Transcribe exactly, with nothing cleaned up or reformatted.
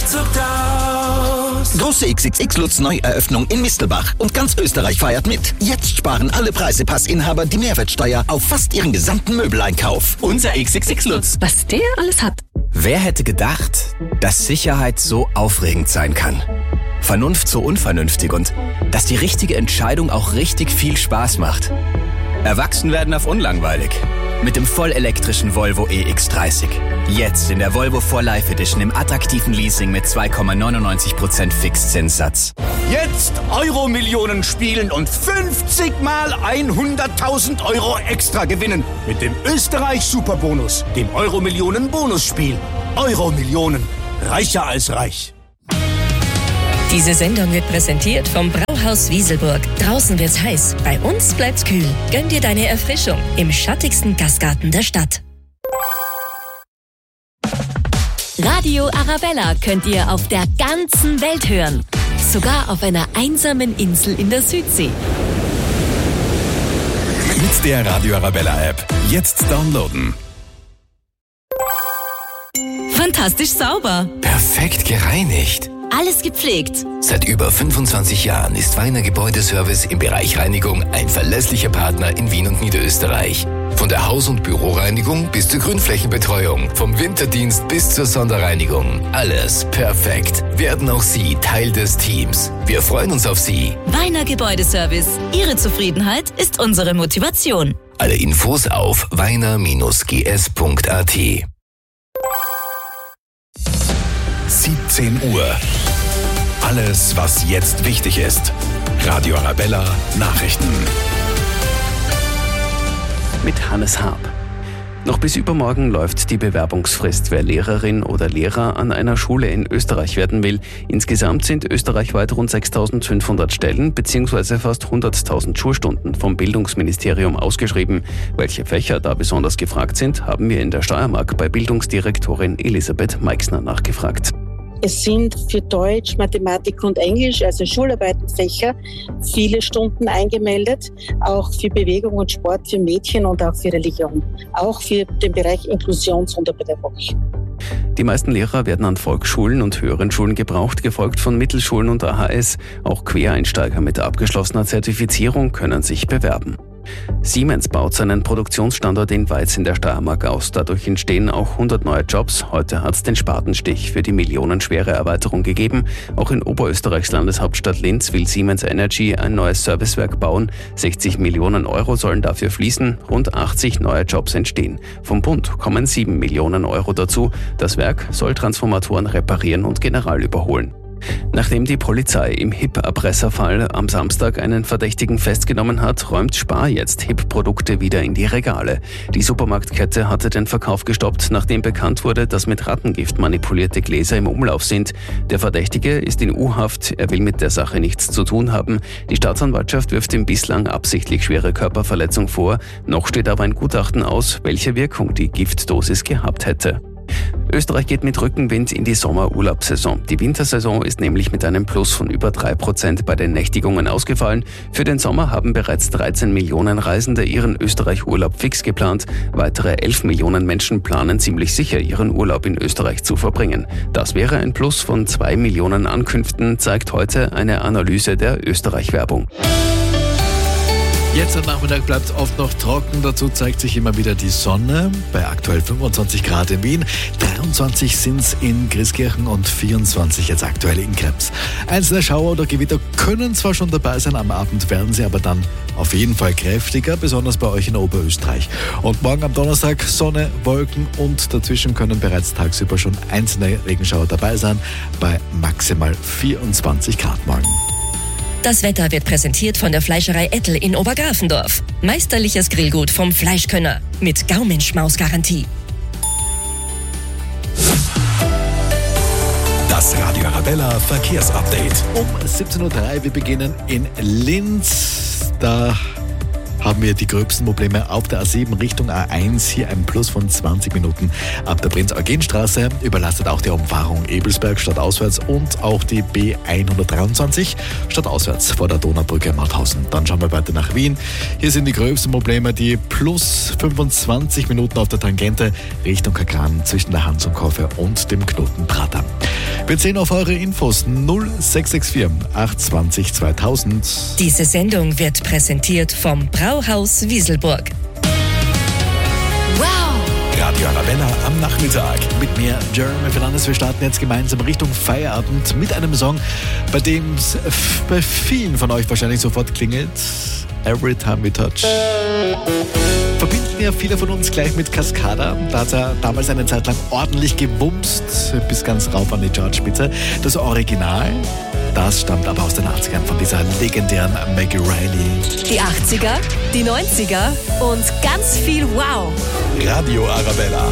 zuckt aus. Große X X X-Lutz-Neueröffnung in Mistelbach. Und ganz Österreich feiert mit. Jetzt sparen alle Preisepassinhaber die Mehrwertsteuer auf fast ihren gesamten Möbeleinkauf. Unser X X X-Lutz. Was der alles hat. Wer hätte gedacht, dass Sicherheit so aufregend sein kann? Vernunft so unvernünftig und dass die richtige Entscheidung auch richtig viel Spaß macht. Erwachsen werden auf unlangweilig. Mit dem vollelektrischen Volvo E X dreißig. Jetzt in der Volvo vier Life Edition im attraktiven Leasing mit zwei Komma neunundneunzig Prozent Fixzinssatz. Jetzt Euro-Millionen spielen und fünfzig mal hunderttausend Euro extra gewinnen. Mit dem Österreich-Superbonus, dem Euro-Millionen-Bonusspiel. Euro-Millionen. Reicher als reich. Diese Sendung wird präsentiert vom Brauhaus Wieselburg. Draußen wird's heiß, bei uns bleibt's kühl. Gönn dir deine Erfrischung im schattigsten Gastgarten der Stadt. Radio Arabella könnt ihr auf der ganzen Welt hören. Sogar auf einer einsamen Insel in der Südsee. Mit der Radio Arabella App. Jetzt downloaden. Fantastisch sauber. Perfekt gereinigt. Alles gepflegt. Seit über fünfundzwanzig Jahren ist Weiner Gebäudeservice im Bereich Reinigung ein verlässlicher Partner in Wien und Niederösterreich. Von der Haus- und Büroreinigung bis zur Grünflächenbetreuung, vom Winterdienst bis zur Sonderreinigung. Alles perfekt. Werden auch Sie Teil des Teams. Wir freuen uns auf Sie. Weiner Gebäudeservice. Ihre Zufriedenheit ist unsere Motivation. Alle Infos auf weiner Bindestrich g s punkt a t. siebzehn Uhr. Alles, was jetzt wichtig ist. Radio Arabella Nachrichten. Mit Hannes Haab. Noch bis übermorgen läuft die Bewerbungsfrist, wer Lehrerin oder Lehrer an einer Schule in Österreich werden will. Insgesamt sind österreichweit rund sechstausendfünfhundert Stellen bzw. fast hunderttausend Schulstunden vom Bildungsministerium ausgeschrieben. Welche Fächer da besonders gefragt sind, haben wir in der Steiermark bei Bildungsdirektorin Elisabeth Meixner nachgefragt. Es sind für Deutsch, Mathematik und Englisch, also Schularbeitenfächer, viele Stunden eingemeldet, auch für Bewegung und Sport für Mädchen und auch für Religion, auch für den Bereich Inklusions- und Pädagogik. Die meisten Lehrer werden an Volksschulen und höheren Schulen gebraucht, gefolgt von Mittelschulen und A H S. Auch Quereinsteiger mit abgeschlossener Zertifizierung können sich bewerben. Siemens baut seinen Produktionsstandort in Weiz in der Steiermark aus. Dadurch entstehen auch hundert neue Jobs. Heute hat es den Spatenstich für die millionenschwere Erweiterung gegeben. Auch in Oberösterreichs Landeshauptstadt Linz will Siemens Energy ein neues Servicewerk bauen. sechzig Millionen Euro sollen dafür fließen. Rund achtzig neue Jobs entstehen. Vom Bund kommen sieben Millionen Euro dazu. Das Werk soll Transformatoren reparieren und general überholen. Nachdem die Polizei im H I P-Erpresserfall am Samstag einen Verdächtigen festgenommen hat, räumt Spar jetzt H I P-Produkte wieder in die Regale. Die Supermarktkette hatte den Verkauf gestoppt, nachdem bekannt wurde, dass mit Rattengift manipulierte Gläser im Umlauf sind. Der Verdächtige ist in U-Haft, er will mit der Sache nichts zu tun haben. Die Staatsanwaltschaft wirft ihm bislang absichtlich schwere Körperverletzung vor. Noch steht aber ein Gutachten aus, welche Wirkung die Giftdosis gehabt hätte. Österreich geht mit Rückenwind in die Sommerurlaubssaison. Die Wintersaison ist nämlich mit einem Plus von über drei Prozent bei den Nächtigungen ausgefallen. Für den Sommer haben bereits dreizehn Millionen Reisende ihren Österreich-Urlaub fix geplant. Weitere elf Millionen Menschen planen ziemlich sicher, ihren Urlaub in Österreich zu verbringen. Das wäre ein Plus von zwei Millionen Ankünften, zeigt heute eine Analyse der Österreich-Werbung. Jetzt am Nachmittag bleibt es oft noch trocken, dazu zeigt sich immer wieder die Sonne, bei aktuell fünfundzwanzig Grad in Wien, dreiundzwanzig sind es in Grieskirchen und vierundzwanzig jetzt aktuell in Krems. Einzelne Schauer oder Gewitter können zwar schon dabei sein, am Abend werden sie aber dann auf jeden Fall kräftiger, besonders bei euch in Oberösterreich. Und morgen am Donnerstag Sonne, Wolken und dazwischen können bereits tagsüber schon einzelne Regenschauer dabei sein, bei maximal vierundzwanzig Grad morgen. Das Wetter wird präsentiert von der Fleischerei Ettel in Obergrafendorf. Meisterliches Grillgut vom Fleischkönner mit Gaumenschmaus-Garantie. Das Radio Arabella Verkehrsupdate. Um siebzehn Uhr drei, wir beginnen in Linz. Da haben wir die gröbsten Probleme auf der A sieben Richtung A eins. Hier ein Plus von zwanzig Minuten ab der Prinz-Eugen-Straße. Überlastet auch die Umfahrung Ebelsberg stadtauswärts und auch die B hundertdreiundzwanzig stadtauswärts vor der Donaubrücke Mauthausen. Dann schauen wir weiter nach Wien. Hier sind die gröbsten Probleme die plus fünfundzwanzig Minuten auf der Tangente Richtung Kakran zwischen der Hansumkurve und dem Knoten Prater. Wir zählen auf eure Infos null sechs sechs vier acht zwei null zweitausend. Diese Sendung wird präsentiert vom Brauhaus Wieselburg. Wow! Radio Arabella am Nachmittag. Mit mir, Jeremy Fernandes. Wir starten jetzt gemeinsam Richtung Feierabend mit einem Song, bei dem es bei vielen von euch wahrscheinlich sofort klingelt. Every Time We Touch. Verbinden ja viele von uns gleich mit Cascada. Da hat er damals eine Zeit lang ordentlich gebumst, bis ganz rauf an die Chartspitze. Das Original, das stammt aber aus den achtzigern von dieser legendären Maggie Reilly. Die achtziger, die neunziger und ganz viel Wow. Radio Arabella.